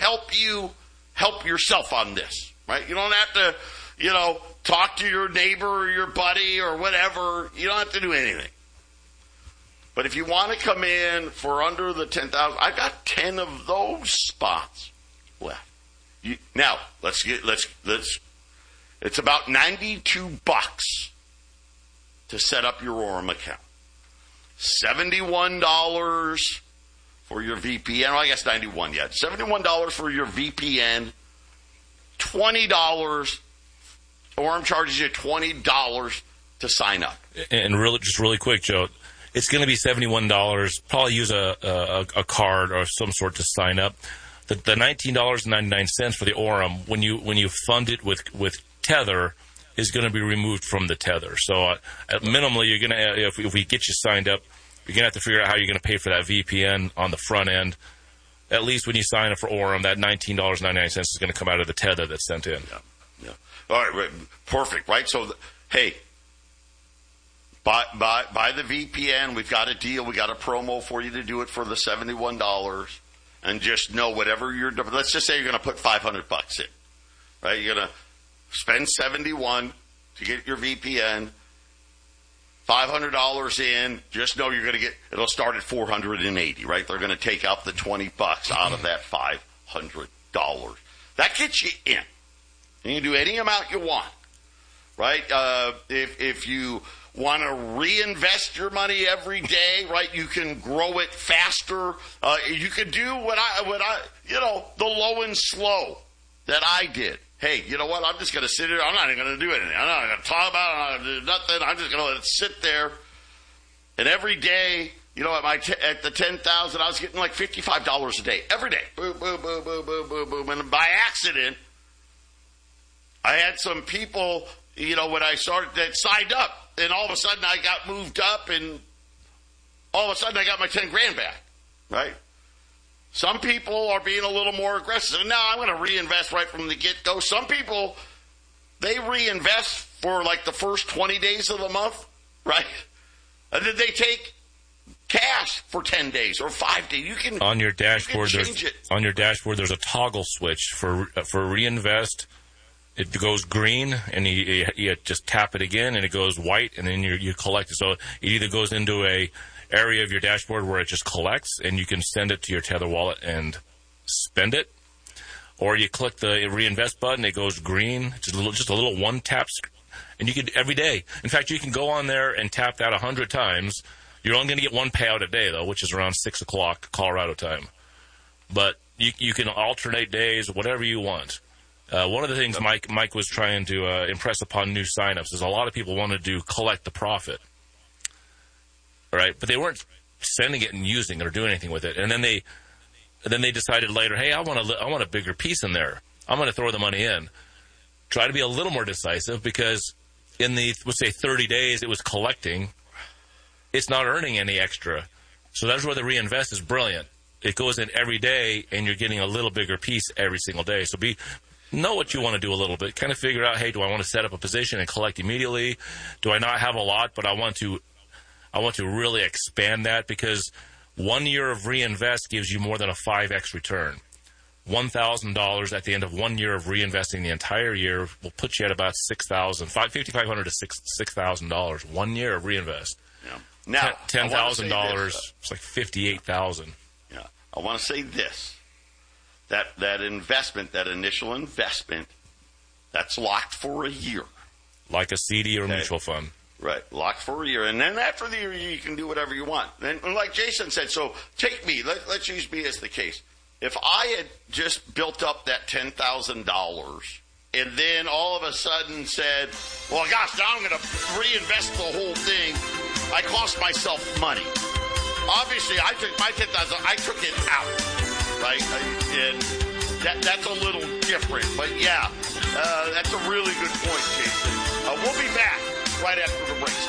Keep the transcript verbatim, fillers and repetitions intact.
help you help yourself on this, right? You don't have to, you know, talk to your neighbor or your buddy or whatever. You don't have to do anything. But if you want to come in for under the ten thousand, I've got ten of those spots left. You, now, let's get, let's, let's, it's about ninety-two bucks to set up your Orem account. seventy-one dollars for your V P N. Well, I guess ninety-one yet. seventy-one dollars for your V P N. twenty dollars. Orem charges you twenty dollars to sign up. And really, just really quick, Joe, it's going to be seventy-one dollars. Probably use a, a, a card or some sort to sign up. The, the nineteen dollars and ninety-nine cents for the Orem, when you when you fund it with, with Tether, is going to be removed from the Tether. So uh, at minimally, you're going to if, if we get you signed up, you're going to have to figure out how you're going to pay for that V P N on the front end. At least when you sign up for Orem, that nineteen dollars and ninety-nine cents is going to come out of the Tether that's sent in. Yeah, yeah. All right, right. Perfect, right? So, the, hey, buy, buy, buy the V P N. We've got a deal. We got a promo for you to do it for the seventy-one dollars. And just know whatever you're, let's just say you're going to put five hundred bucks in, right? You're going to spend seventy-one to get your V P N, five hundred dollars in, just know you're going to get, it'll start at four hundred eighty, right? They're going to take out the twenty bucks out of that five hundred dollars. That gets you in. And you can do any amount you want, right? Uh, if, if you want to reinvest your money every day, right? You can grow it faster. Uh, you can do what I, what I, you know, the low and slow that I did. Hey, you know what? I'm just going to sit here. I'm not even going to do anything. I'm not going to talk about it. I'm not going to do nothing. I'm just going to let it sit there. And every day, you know, at my t- at the ten thousand, I was getting like fifty-five dollars a day every day. Boom, boom, boom, boom, boom, boom, boom. And by accident, I had some people, you know, when I started that signed up. And all of a sudden I got moved up and all of a sudden I got my ten grand back, right? Some people are being a little more aggressive. Now I'm going to reinvest right from the get-go. Some people, they reinvest for like the first twenty days of the month, right? And then they take cash for ten days or five days. You can on your dashboard. You can there's change it. On your dashboard. There's a toggle switch for for reinvest. It goes green, and you, you, you just tap it again, and it goes white, and then you you collect it. So it either goes into a area of your dashboard where it just collects, and you can send it to your Tether wallet and spend it, or you click the reinvest button, it goes green, just a little, just a little one tap, and you can every day. In fact, you can go on there and tap that a hundred times. You're only going to get one payout a day, though, which is around six o'clock Colorado time. But you you can alternate days, whatever you want. Uh, one of the things Mike Mike was trying to uh, impress upon new signups is a lot of people wanted to collect the profit, right? But they weren't sending it and using it or doing anything with it. And then they then they decided later, hey, I want a I want a bigger piece in there. I'm going to throw the money in. Try to be a little more decisive because in the let's say thirty days it was collecting. It's not earning any extra. So that's where the reinvest is brilliant. It goes in every day, and you're getting a little bigger piece every single day. So be know what you want to do a little bit. Kind of figure out, hey, do I want to set up a position and collect immediately? Do I not have a lot, but I want to I want to really expand that? Because one year of reinvest gives you more than a five x return. one thousand dollars at the end of one year of reinvesting the entire year will put you at about six thousand dollars, five thousand five hundred dollars to six thousand dollars. One year of reinvest. Yeah. Now, ten thousand dollars, it's like fifty-eight thousand dollars. Yeah. I want to say this. That that investment, that initial investment, that's locked for a year. Like a C D or okay. mutual fund. Right, locked for a year. And then after the year, you can do whatever you want. And like Jason said, so take me, let, let's use me as the case. If I had just built up that ten thousand dollars and then all of a sudden said, well, gosh, now I'm going to reinvest the whole thing, I cost myself money. Obviously, I took my ten thousand dollars, I took it out. Right, and that, that's a little different, but yeah, uh, that's a really good point, Jason. Uh, we'll be back right after the break.